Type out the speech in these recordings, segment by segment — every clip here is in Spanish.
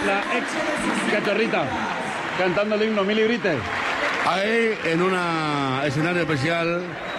la ex cachorrita cantando el himno. Mili, grite. Ahí en un escenario especial.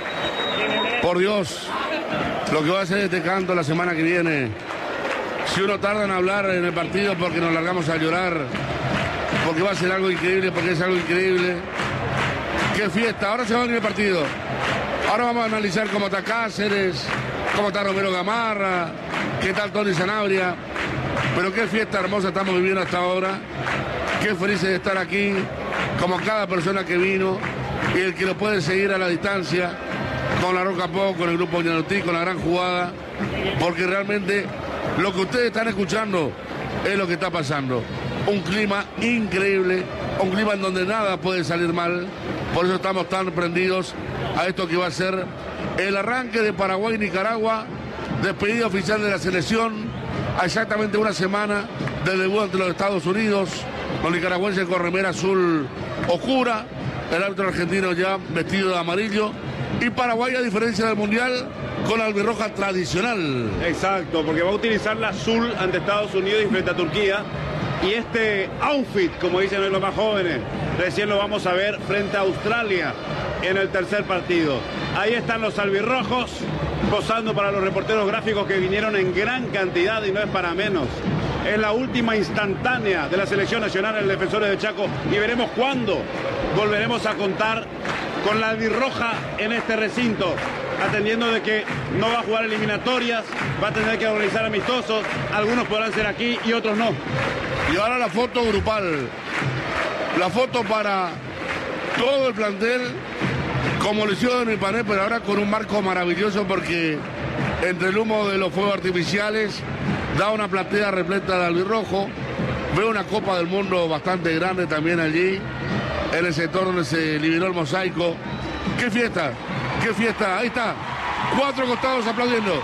Por Dios, lo que va a hacer este canto la semana que viene. Si uno tarda en hablar en el partido porque nos largamos a llorar, porque va a ser algo increíble, porque es algo increíble. ¡Qué fiesta! Ahora se va a venir el partido. Ahora vamos a analizar cómo está Cáceres, cómo está Romero Gamarra, qué tal Tony Sanabria. Pero qué fiesta hermosa estamos viviendo hasta ahora. Qué felices de estar aquí, como cada persona que vino y el que lo puede seguir a la distancia, con la Roca Pop, con el grupo Ñanutí, con la gran jugada, porque realmente lo que ustedes están escuchando es lo que está pasando. Un clima increíble, un clima en donde nada puede salir mal. Por eso estamos tan prendidos a esto que va a ser el arranque de Paraguay-Nicaragua, despedida oficial de la selección, a exactamente una semana del debut ante los Estados Unidos, los nicaragüenses con remera azul oscura, el árbitro argentino ya vestido de amarillo, y Paraguay, a diferencia del Mundial, con la albirroja tradicional. Exacto, porque va a utilizar la azul ante Estados Unidos y frente a Turquía. Y este outfit, como dicen los más jóvenes, recién lo vamos a ver frente a Australia en el tercer partido. Ahí están los albirrojos posando para los reporteros gráficos que vinieron en gran cantidad y no es para menos. Es la última instantánea de la selección nacional en Defensores de Chaco y veremos cuándo volveremos a contar con la albirroja en este recinto, atendiendo de que no va a jugar eliminatorias, va a tener que organizar amistosos, algunos podrán ser aquí y otros no. Y ahora la foto grupal, la foto para todo el plantel, como lo hicieron en el panel, pero ahora con un marco maravilloso porque entre el humo de los fuegos artificiales da una platea repleta de albirrojo. Veo una Copa del Mundo bastante grande también allí, en el sector donde se liberó el mosaico. ¡Qué fiesta! ¡Qué fiesta! Ahí está, 4 costados aplaudiendo.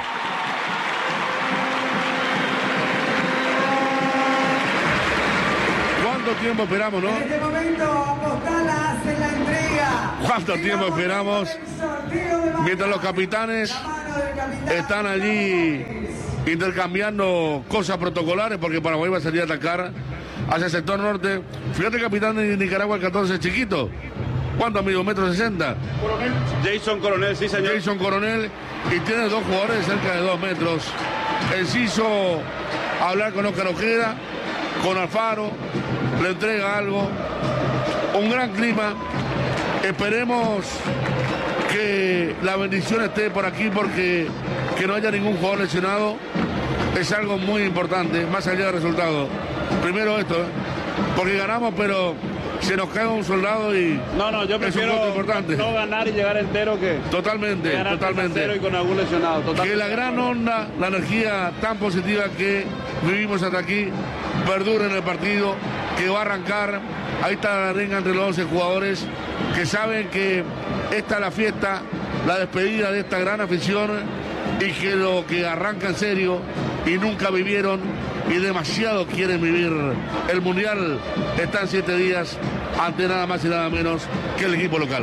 ¿Cuánto tiempo esperamos, no? En este momento, Apostala hace la entrega. ¿Cuánto tiempo esperamos? Mientras los capitanes están allí intercambiando cosas protocolares, porque Paraguay va a salir a atacar hacia el sector norte. Fíjate, el capitán de Nicaragua, el 14, es chiquito. ¿Cuánto, amigo? ¿1,60 m? Jason Coronel, sí, señor. Jason Coronel, y tiene 2 jugadores de cerca de 2 metros. Enciso hablar con Oscar Ojeda, con Alfaro, le entrega algo. Un gran clima. Esperemos que la bendición esté por aquí, porque que no haya ningún jugador lesionado es algo muy importante, más allá del resultado. Primero esto, porque ganamos, pero se nos cae un soldado y no, yo prefiero no ganar y llegar entero que totalmente y con algún lesionado. Totalmente. Que la gran onda, la energía tan positiva que vivimos hasta aquí perdure en el partido que va a arrancar. Ahí está la ringa entre los 11 jugadores que saben que esta es la fiesta, la despedida de esta gran afición, y que lo que arranca en serio y nunca vivieron y demasiado quieren vivir el Mundial está en 7 días ante nada más y nada menos que el equipo local.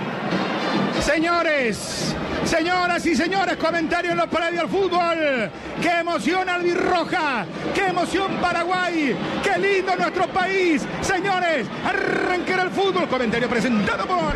Señores, señoras y señores, comentario en los predios al fútbol. ¡Qué emoción albirroja! ¡Qué emoción Paraguay! ¡Qué lindo nuestro país! Señores, arrancar el fútbol. Comentario presentado por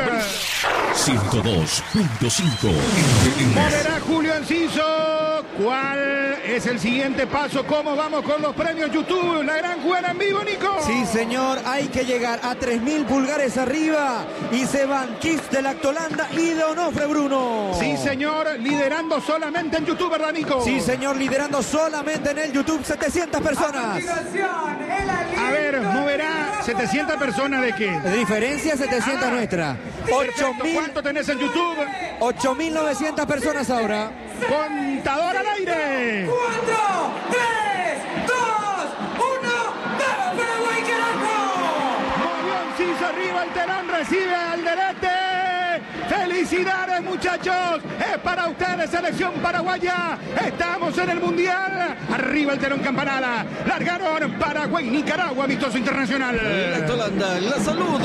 102.5. Moverá Julio Enciso. ¿Cuál es el siguiente paso? ¿Cómo vamos con los premios YouTube? La gran jugada en vivo, Nico. Sí, señor, hay que llegar a 3.000 pulgares arriba y se van Kiss de Lactolanda y de Onofre Bruno. Sí, señor, liderando solamente en YouTube, ¿verdad, Nico? Sí, señor, liderando solamente en el YouTube 700 personas. A ver, moverá 700 personas ¿de qué? De diferencia 700 nuestra. 8.000. ¿Cuánto tenés en YouTube? 8.900 personas ahora. Contador al aire. 4, 3, 2, 1. ¡Vamos, Paraguay, carajo! Movió Enciso arriba, el telón recibe al delete. ¡Felicidades, muchachos! Es para ustedes, selección paraguaya. Estamos en el Mundial. Arriba el telón campanada. Largaron Paraguay, Nicaragua, amistoso internacional. Lactolanda, la salud.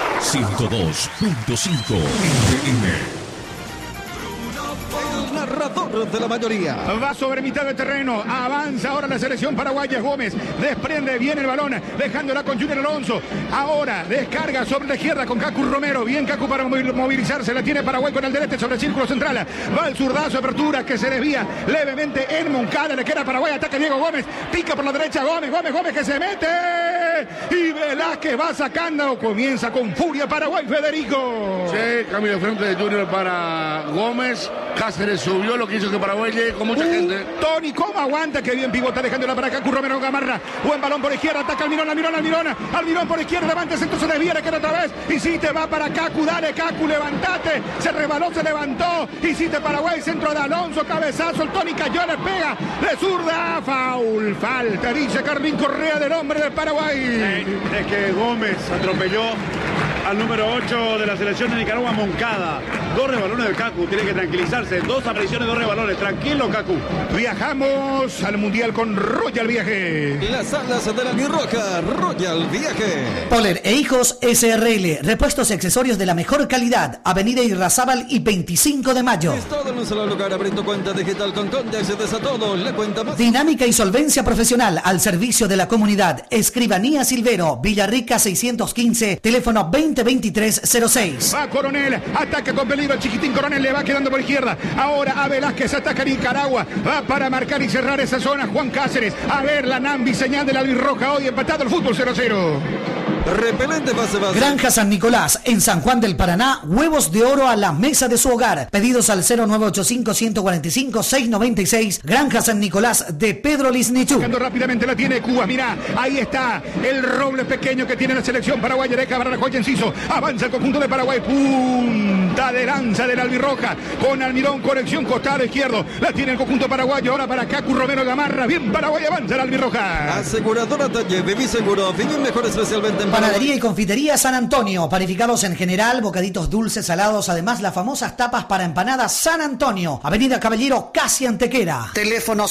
102.5 FM. La radio jugador de la mayoría. Va sobre mitad del terreno, avanza ahora la selección paraguaya. Gómez desprende bien el balón, dejándola con Junior Alonso. Ahora descarga sobre la izquierda con Cacu Romero. Bien Cacu para movilizarse, la tiene Paraguay con Alderete sobre el círculo central. Va el zurdazo, apertura que se desvía levemente en Moncada, le queda Paraguay, ataca Diego Gómez, pica por la derecha Gómez que se mete. Y Velázquez va sacando, comienza con furia Paraguay, Federico. Sí, cambio de frente de Junior para Gómez. Cáceres subió, lo que hizo que Paraguay llegue con mucha gente. Tony, ¿cómo aguanta? Que bien pivota, dejándola para Cacu Romero Gamarra. Buen balón por izquierda, ataca Almirón por izquierda, levanta el centro, se desvía, le queda otra vez. Y si te va para Cacu, dale Cacu, levantate. Se rebaló, se levantó. Y si te Paraguay, centro de Alonso, cabezazo, el Tony cayó, le pega, le zurda, foul, falta, dice Carlín Correa del hombre del Paraguay. Es que Gómez atropelló al número 8 de la selección de Nicaragua, Moncada. 2 rebalones del Cacu, tiene que tranquilizarse. 2 apariciones, 2 rebalones. Tranquilo, Cacu. Viajamos al Mundial con Royal Viaje. Las alas de la Albirroja, Royal Viaje. Poller e Hijos SRL, repuestos y accesorios de la mejor calidad. Avenida Irrazábal y 25 de mayo. Es todo en un solo lugar, abriendo cuenta digital con Conde, accedes a todo, la cuenta más. Dinámica y solvencia profesional al servicio de la comunidad. Escribanía Silvero, Villarrica 615, teléfono 2023-06. Va Coronel, ataca con peligro el chiquitín Coronel, le va quedando por izquierda. Ahora a Velázquez, ataca Nicaragua. Va para marcar y cerrar esa zona Juan Cáceres. A ver la Nambi, señal de la Albirroja, hoy empatado el fútbol 0-0. Repelente base. Granja San Nicolás, en San Juan del Paraná, huevos de oro a la mesa de su hogar. Pedidos al 0985-145-696. Granja San Nicolás de Pedro Lisnichú. Buscando rápidamente la tiene Cuba, mira, ahí está el roble pequeño que tiene la selección paraguaya de Cabral Joya Enciso. Avanza el conjunto de Paraguay, punta de lanza de la Albirroja, con Almirón, conexión costado izquierdo. La tiene el conjunto paraguayo, ahora para Cacu Romero Gamarra. Bien Paraguay, avanza la Albirroja. Aseguradora Talle, Viví Seguro, Opinión Mejor, especialmente en Panadería y Confitería San Antonio, panificados en general, bocaditos dulces, salados, además las famosas tapas para empanadas San Antonio, Avenida Caballero, casi Antequera. Teléfono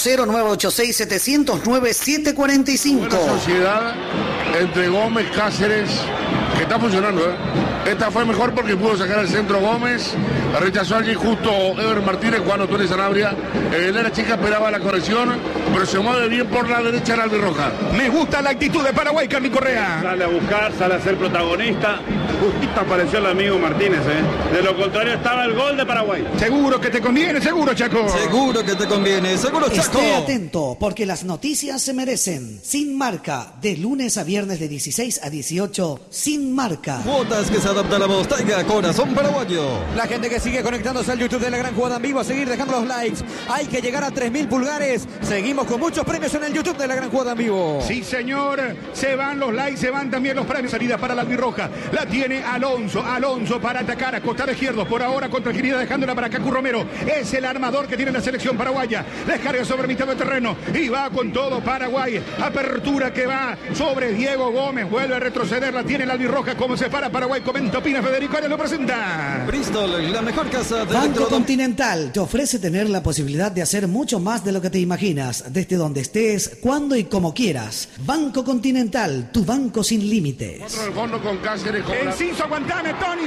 0986-709-745. Buena sociedad entre Gómez, Cáceres, que está funcionando, ¿eh? Esta fue mejor porque pudo sacar el centro Gómez, rechazó allí justo Ever Martínez cuando Tony Sanabria. La chica esperaba la corrección, pero se mueve bien por la derecha la Albirroja. Me gusta la actitud de Paraguay, Carmen Correa. Sale a buscar, sale a ser protagonista. Justito apareció el amigo Martínez, ¿eh? De lo contrario estaba el gol de Paraguay. Seguro que te conviene, seguro, Chaco. Seguro que te conviene, seguro, Chaco. Esté atento, porque las noticias se merecen. Sin Marca, de lunes a viernes de 16 a 18, Sin Marca. Cuotas que se adapta a la voz, Taiga, corazón paraguayo. La gente que sigue conectándose al YouTube de La Gran Jugada en vivo, a seguir dejando los likes. Hay que llegar a 3.000 pulgares. Seguimos con muchos premios en el YouTube de La Gran Jugada en vivo. Sí, señor. Se van los likes, se van también los premios. Salida para la Albirroja. La tiene Alonso. Alonso para atacar a costado izquierdo. Por ahora con tranquilidad dejándola para Cacu Romero. Es el armador que tiene la selección paraguaya. Descarga sobre mitad del terreno. Y va con todo Paraguay. Apertura que va sobre Diego Gómez. Vuelve a retroceder. La tiene la Albirroja. Como se para Paraguay. Comenta, opina Federico Arias, lo presenta. Bristol, la mejor casa de Banco Continental te ofrece tener la posibilidad de hacer mucho más de lo que te imaginas, desde donde estés, cuando y como quieras. Banco Continental, tu banco sin límites. Otro del fondo con Cáceres. Enciso, aguantame, Tony,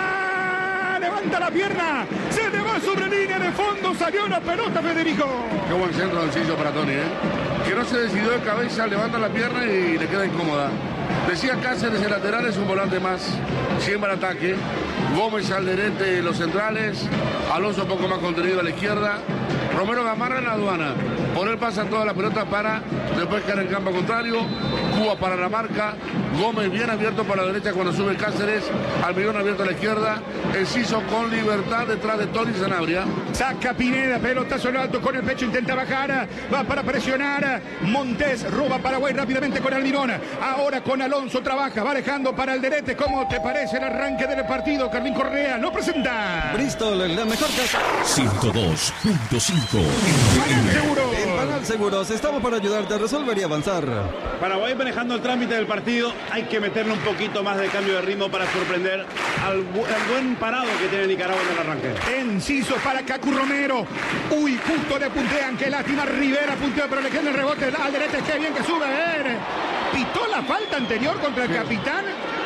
va. Levanta la pierna. Se le va sobre línea de fondo. Salió la pelota, Federico. Qué buen centro del Enciso para Tony, ¿eh? Que no se decidió de cabeza, levanta la pierna y le queda incómoda. Decía Cáceres, el lateral es un volante más, siembra ataque. Gómez Alderete los centrales, Alonso un poco más contenido a la izquierda, Romero Gamarra en la aduana. Por él pasan toda la pelota para después caer en campo contrario. Cuba para la marca, Gómez bien abierto para la derecha cuando sube Cáceres, Almirón abierto a la izquierda, Enciso con libertad detrás de Tony Sanabria. Saca Pineda, pelotazo en alto con el pecho, intenta bajar, va para presionar. Montés roba Paraguay rápidamente con Almirón. Ahora con Alonso trabaja, va dejando para Alderete. ¿Cómo te parece el arranque del partido? Carlín Correa lo presenta. Bristol, la mejor casa. 102.5 Seguro. En Panal Seguros estamos para ayudarte a resolver y avanzar. Paraguay manejando el trámite del partido. Hay que meterle un poquito más de cambio de ritmo para sorprender al buen parado que tiene Nicaragua en el arranque. Enciso para Cacu Romero. Uy, justo le puntean. Qué lástima. Rivera puntea, pero le queda el rebote al derecha. Qué bien que sube. A ver. Pitó la falta anterior contra el capitán.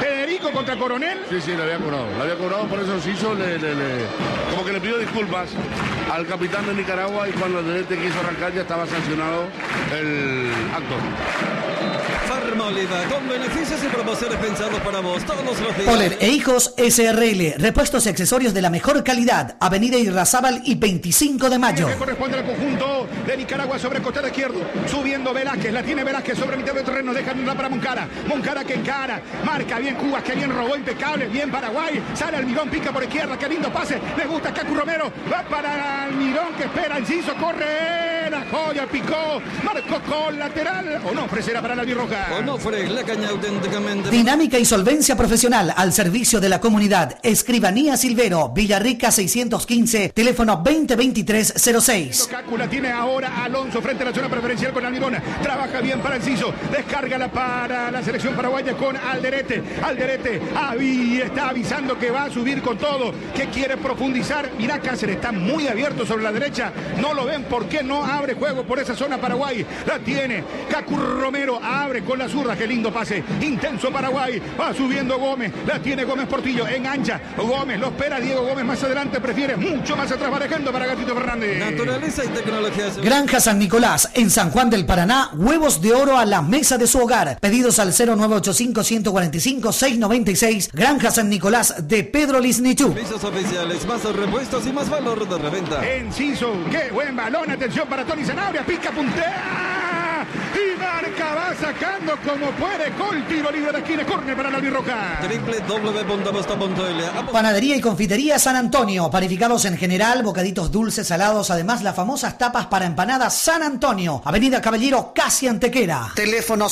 Federico contra Coronel. Sí, le había cobrado, por eso se hizo, como que le pidió disculpas al capitán de Nicaragua y cuando el DT quiso arrancar ya estaba sancionado el acto. Farmoliva, con beneficios y promociones pensados para vos todos los días. Poler e Hijos SRL, repuestos y accesorios de la mejor calidad. Avenida Irrazábal y 25 de mayo. Que corresponde al conjunto de Nicaragua sobre el costado izquierdo. Subiendo Velázquez, la tiene Velázquez sobre mitad de terreno. Dejan para Moncada. Moncada que encara. Marca bien Cubas, que bien robó, impecable. Bien Paraguay. Sale Almirón, pica por izquierda. Qué lindo pase. Le gusta Cacu Romero. Va para Almirón que espera. Enciso corre. La joya picó. Marcó con lateral. O no, ofrecerá para la birroja. Onofre, la caña auténticamente. Dinámica y solvencia profesional al servicio de la comunidad. Escribanía Silvero, Villarrica 615, teléfono 2023-06. Cacu la tiene ahora Alonso frente a la zona preferencial con Almirón. Trabaja bien para Enciso. Descárgala para la selección paraguaya con Alderete. Alderete ahí está avisando que va a subir con todo, que quiere profundizar. Mirá, Cáceres está muy abierto sobre la derecha. No lo ven, ¿por qué no abre juego por esa zona Paraguay? La tiene Cacu Romero, abre con la zurda, qué lindo pase, intenso Paraguay, va subiendo Gómez, la tiene Gómez Portillo, engancha Gómez, lo espera Diego Gómez más adelante, prefiere mucho más atrás, barajando para Gatito Fernández. Naturaleza y tecnología. Granja San Nicolás, en San Juan del Paraná, huevos de oro a la mesa de su hogar, pedidos al 0985-145-696, Granja San Nicolás de Pedro Lisnichú. Servicios oficiales, más repuestos y más valor de reventa. Enciso, qué buen balón, atención para Tony Zanabria, pica, puntea y marca, va sacando como puede, gol, tiro libre de esquina, córner para la albirroja. www.bosta.l. Panadería y confitería San Antonio, panificados en general, bocaditos dulces, salados, además las famosas tapas para empanadas San Antonio, Avenida Caballero, casi Antequera. Teléfono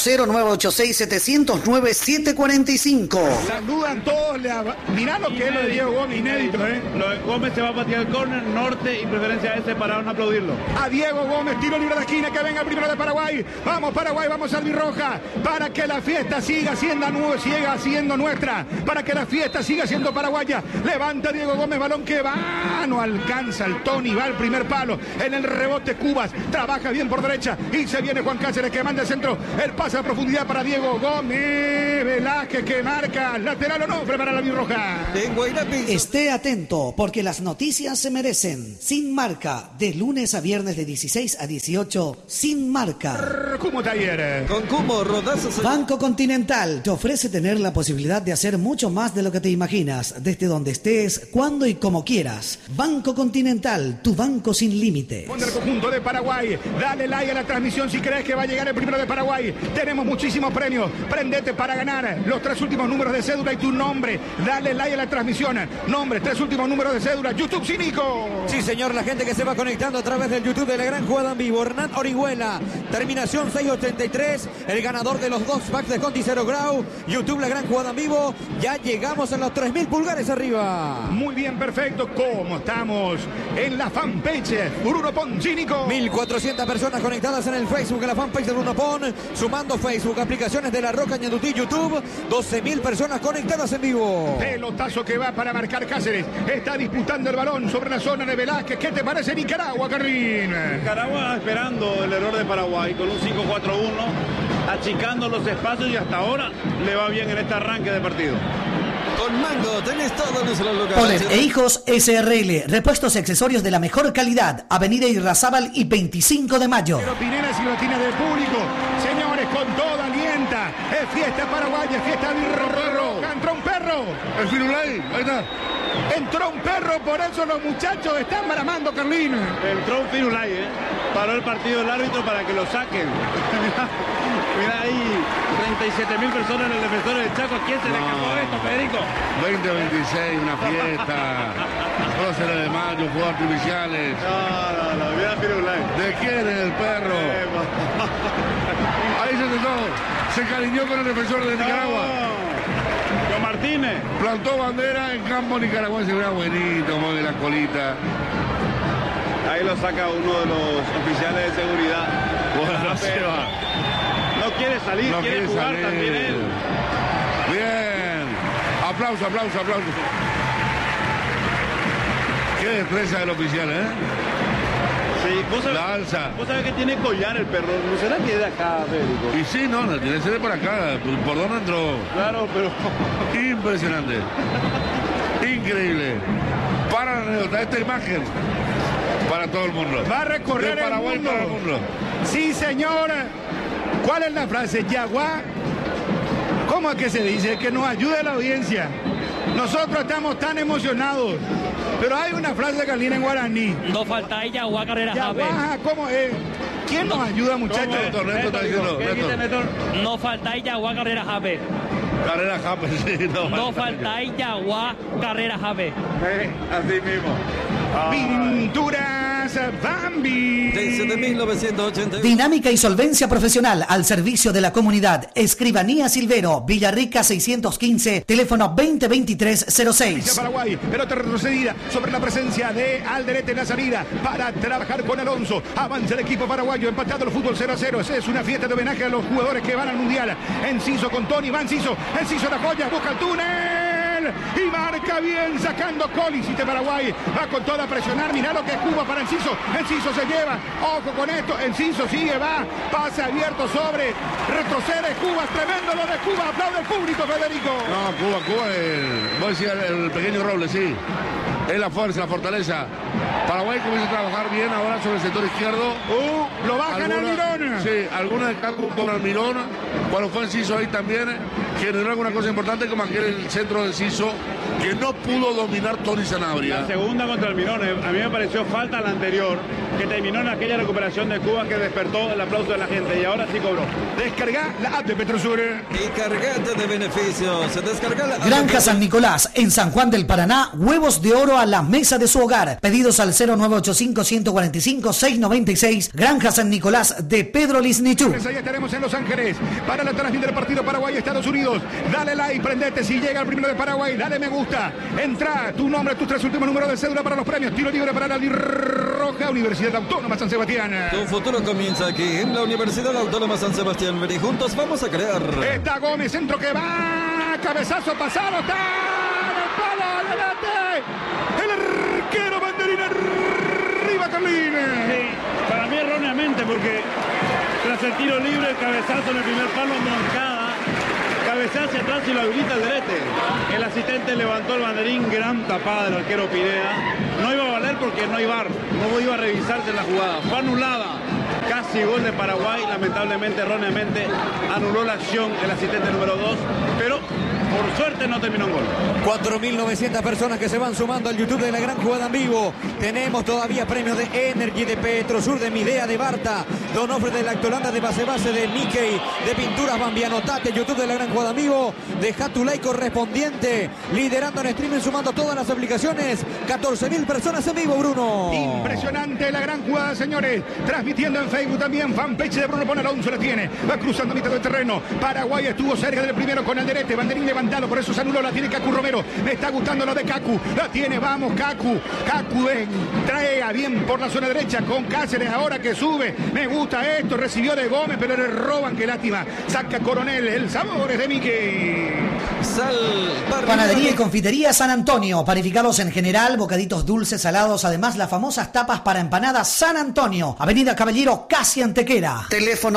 0986-709-745. Saludan todos, mirá lo que es lo de Diego Gómez, inédito, Lo de Gómez se va a patear el córner, norte y preferencia ese para no aplaudirlo. A Diego Gómez, tiro libre de esquina, que venga el primero de Paraguay. Vamos Paraguay, vamos albirroja, para que la fiesta siga siendo nuestra, para que la fiesta siga siendo paraguaya. Levanta Diego Gómez, balón que va, no alcanza el Tony, va al primer palo, en el rebote Cubas, trabaja bien por derecha y se viene Juan Cáceres que manda el centro, el pase a profundidad para Diego Gómez, Velázquez que marca, lateral o no, prepara la birroja. Esté atento porque las noticias se merecen. Sin Marca, de lunes a viernes de 16 a 18, Sin Marca. Como taller. Con Cubo, rodazos. Banco Continental te ofrece tener la posibilidad de hacer mucho más de lo que te imaginas, desde donde estés, cuando y como quieras. Banco Continental, tu banco sin límite. Con el conjunto de Paraguay, dale like a la transmisión si crees que va a llegar el primero de Paraguay. Tenemos muchísimos premios. Prendete para ganar los 3 últimos números de cédula y tu nombre. Dale like a la transmisión. Nombre, 3 últimos números de cédula. YouTube Cínico. Sí, señor, la gente que se va conectando a través del YouTube de la Gran Jugada en Vivo. Hernán Orihuela, terminación 683, el ganador de los 2 packs de Conti Zero Grau. YouTube La Gran Jugada en Vivo. Ya llegamos a los 3000 pulgares arriba. Muy bien, perfecto. ¿Cómo estamos? En la fanpage Bruno Pon Cínico. 1400 personas conectadas en el Facebook, en la fanpage de Bruno Pon, sumando Facebook, aplicaciones de La Roca, Ñandutí, YouTube. 12.000 personas conectadas en vivo. Pelotazo que va para marcar Cáceres. Está disputando el balón sobre la zona de Velázquez. ¿Qué te parece Nicaragua, Carlín? Nicaragua esperando el error de Paraguay con un 5-4-1, achicando los espacios y hasta ahora le va bien en este arranque de partido. Con Mango tenés todo en nuestro lugar. Poler e Hijos SRL, repuestos y accesorios de la mejor calidad, Avenida Irrazábal y 25 de mayo. Pero Pinela si lo tiene del público. Señores, con todo alienta. Es fiesta paraguaya, fiesta birro. Entró un perro. El Firulay, ahí está. Entró un perro, por eso los muchachos están maramando, Carlín. Entró un Firulay, paró el partido el árbitro para que lo saquen. Mira ahí, 37.000 personas en el defensor del Chaco. ¿A quién se le escapó esto, Federico? 2026, una fiesta. 12 de mayo, fuegos artificiales. No, mira Firulay. ¿De quién es el perro? Ahí se sentó, se cariñó con el defensor de Nicaragua. Con Martínez. Plantó bandera en campo nicaragüense, mira buenito, mueve la colita. Ahí lo saca uno de los oficiales de seguridad. Bueno, se va. No quiere salir, No quiere jugar salir. también él. Bien. Aplauso. Qué destreza del oficial, Sí, la alza. Vos sabés que tiene collar el perro, ¿no será que es de acá, Federico? Y sí, no, tiene que ser de por acá. ¿Por dónde entró? Claro, pero... Impresionante. Increíble. Para la anécdota, esta imagen para todo el mundo. Va a recorrer de Paraguay el mundo. para el mundo. Sí, señor. ¿Cuál es la frase? Yaguá. ¿Cómo es que se dice? Que nos ayude la audiencia. Nosotros estamos tan emocionados. Pero hay una frase que viene en guaraní. No falta Yaguá Carrera Jabe. Yaguá, ¿cómo es? ¿Quién nos ayuda, muchachos? Néstor está diciendo. ¿Qué dijiste, Néstor? No falta Yaguá Carrera Jabe. Carrera Jape, sí. No falta Yaguá Carrera Jabe. Así mismo. Pinturas Bambi. Desde 1980. Dinámica y solvencia profesional al servicio de la comunidad. Escribanía Silvero, Villarrica 615, teléfono 2023-06. Paraguay, pelota retrocedida sobre la presencia de Alderete en la salida para trabajar con Alonso. Avanza el equipo paraguayo, empatado el fútbol 0-0. Esa es una fiesta de homenaje a los jugadores que van al Mundial. Enciso con Tony, va Enciso la joya, busca el túnel y marca bien sacando Colis de Paraguay. Va con toda a presionar, mirá lo que es Cuba para Enciso. Enciso se lleva, ojo con esto, Enciso sigue, va, pase abierto sobre, retrocede Cuba, tremendo lo de Cuba, aplaude el público, Federico. No, Cuba, vos decías el pequeño Robles, sí. Es la fuerza, la fortaleza. Paraguay comienza a trabajar bien ahora sobre el sector izquierdo. Lo bajan Almirón. Sí, alguna de Cacu con Almirón. Cuando fue Enciso ahí también generó alguna cosa importante como aquel centro de Enciso que no pudo dominar Tony Sanabria. La segunda contra Almirón, a mí me pareció falta la anterior, que terminó en aquella recuperación de Cuba que despertó el aplauso de la gente y ahora sí cobró. Descarga la app de Petrosur. Y cargate de beneficios. Descarga la app. Granja San Nicolás, en San Juan del Paraná, huevos de oro a la mesa de su hogar. Pedidos al 0985-145-696. Granja San Nicolás de Pedro Lisnichú. Pues ahí estaremos en Los Ángeles para la transmisión del partido Paraguay-Estados Unidos. Dale like, prendete si llega el primero de Paraguay. Dale me gusta. Entra tu nombre, tus 3 últimos números de cédula para los premios. Tiro libre para la Roja, Universidad Autónoma San Sebastián. Tu futuro comienza aquí en la Universidad Autónoma San Sebastián. Ven y juntos vamos a crear. Está Gómez, centro que va. Cabezazo pasado. Está en el palo. Adelante. El arquero banderina arriba, Carlín. Sí, para mí erróneamente porque tras el tiro libre, el cabezazo en el primer palo, Moncada cabecea hacia atrás y lo habilita Alderete. El asistente levantó el banderín, gran tapada del arquero Pineda. No iba a valer porque no hay VAR, no iba a revisarse la jugada. Fue anulada. Casi gol de Paraguay, lamentablemente, erróneamente, anuló la acción el asistente número 2, pero por suerte no terminó en gol. 4.900 personas que se van sumando al YouTube de La Gran Jugada en Vivo. Tenemos todavía premios de Energy, de Petrosur, de Midea, de Barta, Donofre de Lactolanda, de Base de Mickey, de Pinturas Bambi. Anotate, YouTube de La Gran Jugada en Vivo. Deja tu like correspondiente. Liderando en streaming, sumando todas las aplicaciones. 14.000 personas en vivo, Bruno. Impresionante La Gran Jugada, señores. Transmitiendo en Facebook también. Fanpage de Bruno Pon Alonso la tiene. Va cruzando mitad del terreno. Paraguay estuvo cerca del primero con Alderete. Banderín levantado, por eso se anuló. La tiene Cacu Romero. Me está gustando lo de Cacu. La tiene, vamos, Cacu. Cacu trae bien por la zona derecha con Cáceres. Ahora que sube. Me gusta esto. Recibió de Gómez, pero le roban. Qué lástima. Saca Coronel. El sabor es de Mickey. Panadería y confitería San Antonio. Panificados en general, bocaditos dulces, salados. Además, las famosas tapas para empanadas San Antonio. Avenida Caballero, casi Antequera. Teléfono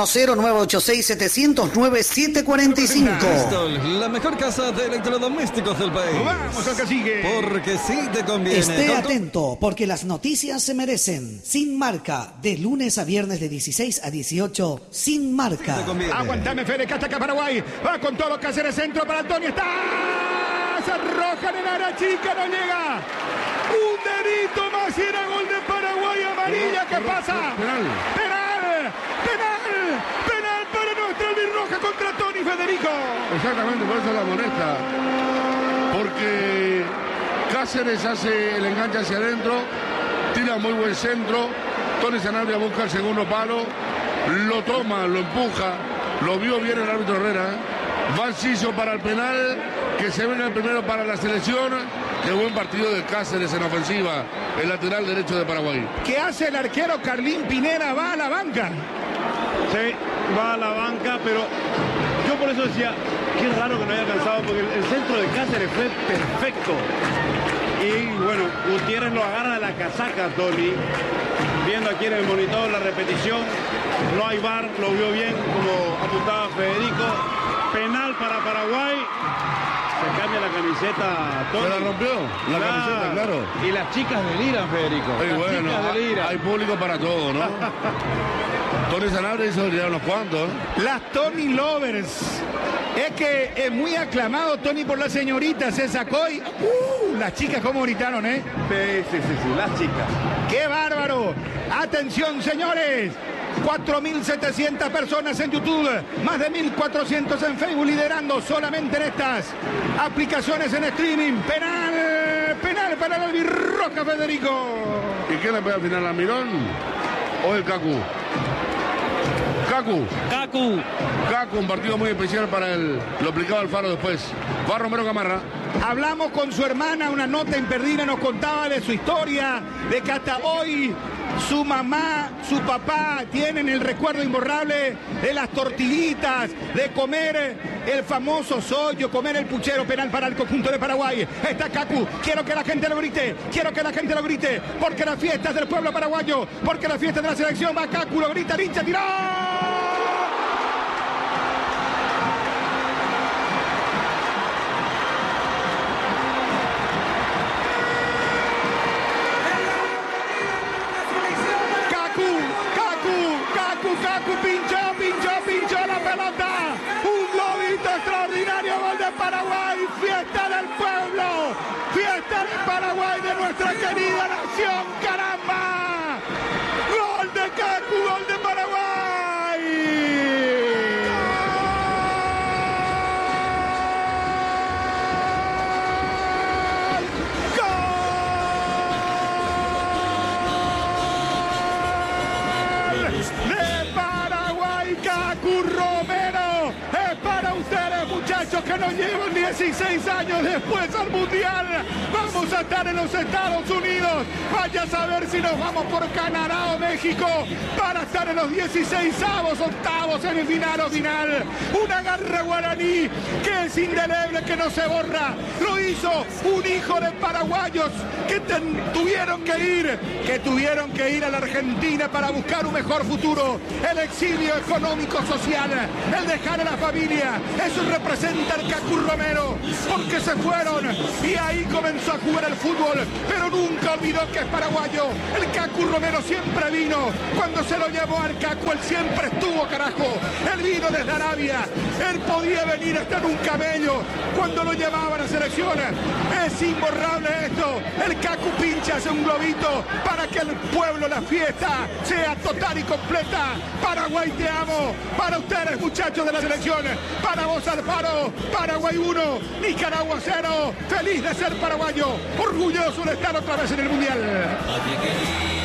0986-700-9745. La mejor casa de electrodomésticos del país. Vamos al que sigue. Porque sí te conviene. Esté atento, porque las noticias se merecen. Sin marca, de lunes a viernes de 16 a 18, sin marca. Aguantame, Fede, Cataca, Paraguay. Va con todo Cáceres, centro para Antonio. Está. Se arrojan en área chica, no llega. Un dedito más y era gol de Paraguay. Amarilla, ¿qué pasa? Penal para nuestra albirroja contra Tony, Federico. Exactamente, por eso la molesta. Porque Cáceres hace el enganche hacia adentro, tira muy buen centro. Tony Sanabria busca el segundo palo, lo toma, lo empuja, lo vio bien el árbitro Herrera. Va Enciso para el penal, que se venga el primero para la selección. Qué buen partido de Cáceres en ofensiva, el lateral derecho de Paraguay. ¿Qué hace el arquero Carlín Pineda? Va a la banca. Sí, va a la banca, pero yo por eso decía, qué raro que no haya alcanzado, porque el centro de Cáceres fue perfecto. Y bueno, Gutiérrez lo agarra de la casaca, Tony. Viendo aquí en el monitor la repetición, no hay VAR, lo vio bien como apuntaba Federico. Penal para Paraguay. Se cambia la camiseta. Se la rompió la camiseta, claro. Y las chicas deliran, Federico. Las chicas deliran. Hay público para todo, ¿no? Tony Sanabria hizo delirar unos cuantos. Las Tony Lovers. Es que es muy aclamado Tony por las señoritas. Se sacó y... las chicas cómo gritaron, ¿eh? Sí, las chicas. ¡Qué bárbaro! ¡Atención, señores! 4.700 personas en YouTube, más de 1.400 en Facebook, liderando solamente en estas aplicaciones en streaming. Penal para el albirroja, Federico. ¿Y quién le pega al final, Almirón o el Cacu? Cacu, un partido muy especial para él. Lo aplicaba Alfaro después. Va Romero Gamarra. Hablamos con su hermana, una nota imperdible, nos contaba de su historia, de que hasta hoy su mamá, su papá tienen el recuerdo imborrable de las tortillitas, de comer el famoso sollo, comer el puchero. Penal para el conjunto de Paraguay. Está Cacu, quiero que la gente lo grite, porque la fiesta es del pueblo paraguayo, porque la fiesta es de la selección. Va Cacu, lo grita, hincha, tiró. Cacu pinchó la pelota. Un globito extraordinario, gol de Paraguay. Fiesta del pueblo. Fiesta de Paraguay, de nuestra querida nación. ¡Caramba! Gol de Cacu, gol de Paraguay. Cacu Romero, es para ustedes, muchachos, que nos llevan 16 años después al Mundial. Vamos a estar en los Estados Unidos. Vaya a saber si nos vamos por Canadá o México para estar en los 16avos, octavos, semifinal o final. Una garra guaraní que es indeleble, que no se borra. Lo hizo un hijo de paraguayos que tuvieron que ir a la Argentina para buscar un mejor futuro. El exilio económico, social, el dejar a la familia. Eso representa el Cacu Romero, porque se fueron y ahí comenzó a jugar el fútbol, pero nunca olvidó que es paraguayo. El Cacu Romero siempre vino. Cuando se lo llevó al Cacu, él siempre estuvo, carajo. Él vino desde Arabia, él podía venir hasta en un camello cuando lo llevaban a selección. Es imborrable esto. El Cacu pincha, hace un globito para que el pueblo, la fiesta sea total y completa. Paraguay, te amo. Para ustedes, muchachos de la selección. Para vos, Alfaro. Paraguay 1, Nicaragua 0. Feliz de ser paraguayo. Orgulloso de estar otra vez en el Mundial.